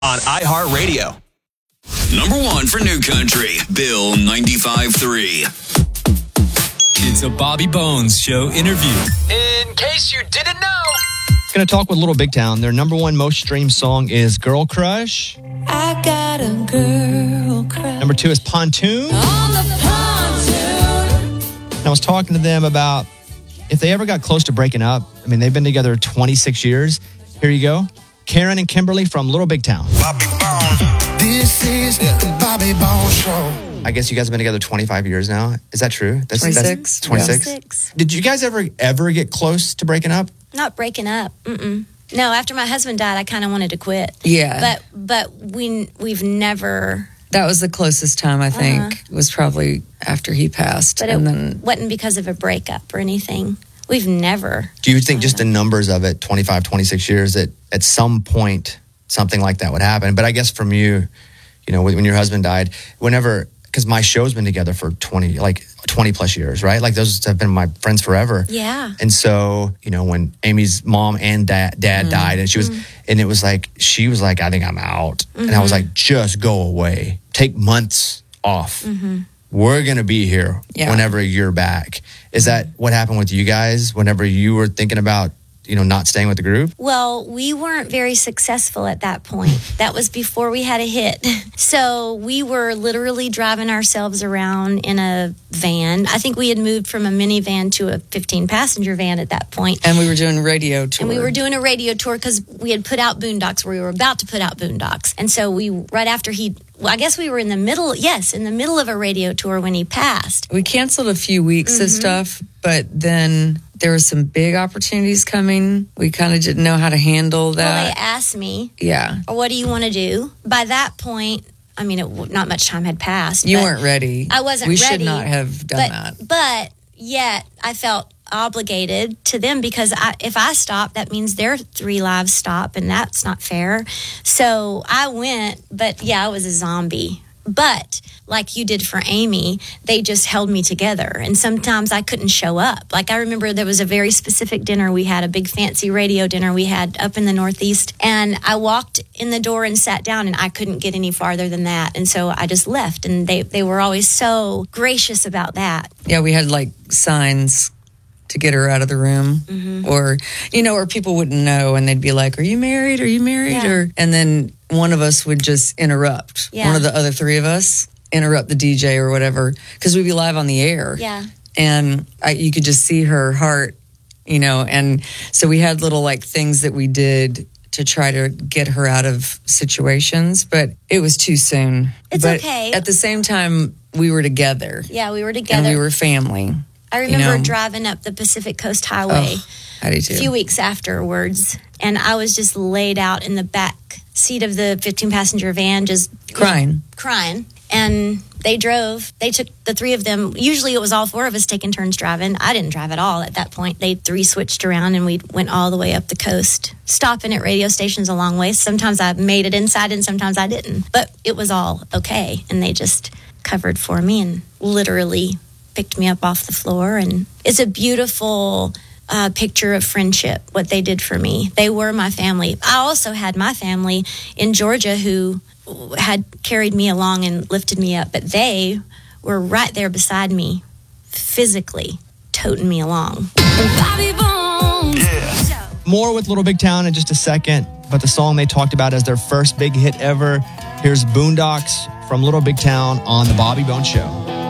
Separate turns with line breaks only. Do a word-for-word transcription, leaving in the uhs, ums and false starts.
on iHeartRadio.
Number one for New Country, Bill ninety-five three.
It's a Bobby Bones Show interview.
In case you didn't know.
Going to talk with Little Big Town. Their number one most streamed song is Girl Crush.
I got a girl crush.
Number two is Pontoon.
On the pontoon.
And I was talking to them about if they ever got close to breaking up. I mean, they've been together twenty-six years. Here you go. Karen and Kimberly from Little Big Town.
Bobby Bones. This is the Bobby Bones Show.
I guess you guys have been together twenty-five years now. Is that true? That's,
twenty-six.
That's twenty-six.
twenty-six.
Did you guys ever ever get close to breaking up?
Not breaking up. Mm-mm. No, after my husband died, I kind of wanted to quit.
Yeah.
But but we, we've never...
That was the closest time, I think,
Uh-huh.
was probably after he passed.
But
and
it
then
wasn't because of a breakup or anything. We've never...
Do you think just the numbers of it, twenty-five, twenty-six years, that at some point something like that would happen? But I guess from you, you know, when your husband died, whenever... Because my show's been together for twenty, like twenty plus years, right? Like those have been my friends forever.
Yeah.
And so, you know, when Amy's mom and dad, dad
Mm-hmm.
died, and she was, mm-hmm. and it was like, she was like, I think I'm out. Mm-hmm. And I was like, just go away. Take months off.
Mm-hmm.
We're going to be here
Yeah.
whenever you're back. Is that what happened with you guys whenever you were thinking about, you know, not staying with the group?
Well, we weren't very successful at that point. That was before we had a hit. So we were literally driving ourselves around in a van. I think we had moved from a minivan to a fifteen-passenger van at that point.
and we were doing radio tour.
And we were doing a radio tour because we had put out Boondocks. We were about to put out Boondocks. And so we, right after he, well, I guess we were in the middle, yes, in the middle of a radio tour when he passed.
We canceled a few weeks
Mm-hmm.
of stuff, but then there were some big opportunities coming. We kind of didn't know how to handle
Well, they
that.
asked me,
yeah.
what do you want to do? By that point, I mean, it, not much time had passed.
You
but
weren't ready.
I wasn't
we
ready.
should not have done
but,
that.
But yet, I felt obligated to them because I, if I stop, that means their three lives stop, and that's not fair. So I went, but yeah, I was a zombie. But like you did for Amy, they just held me together. And sometimes I couldn't show up. Like I remember there was a very specific dinner we had, a big fancy radio dinner we had up in the Northeast. And I walked in the door and sat down, and I couldn't get any farther than that. And so I just left. And they, they were always so gracious about that.
Yeah, we had like signs to get her out of the room,
Mm-hmm.
or you know, or people wouldn't know, and they'd be like, "Are you married? Are you married?"
Yeah.
Or and then one of us would just interrupt.
Yeah.
One of the other three of us interrupt the D J or whatever, because we'd be live on the air.
Yeah.
And I, you could just see her heart, you know. And so we had little like things that we did to try to get her out of situations, but it was too soon.
It's
but
okay.
At the same time, we were together.
Yeah, we were together.
And we were family.
I remember
you know?
driving up the Pacific Coast Highway
Oh, I do too.
a few weeks afterwards, and I was just laid out in the back seat of the fifteen-passenger van, just
Crying.
crying. And they drove. They took the three of them. Usually it was all four of us taking turns driving. I didn't drive at all at that point. They three switched around, and we went all the way up the coast, stopping at radio stations a long way. Sometimes I made it inside, and sometimes I didn't. But it was all okay, and they just covered for me and literally picked me up off the floor. And it's a beautiful uh, picture of friendship, what they did for me. They were my family. I also had my family in Georgia who had carried me along and lifted me up, but they were right there beside me, physically toting me along.
Bobby Bones.
Yeah.
More with Little Big Town in just a second, but the song they talked about as their first big hit ever. Here's Boondocks from Little Big Town on The Bobby Bones Show.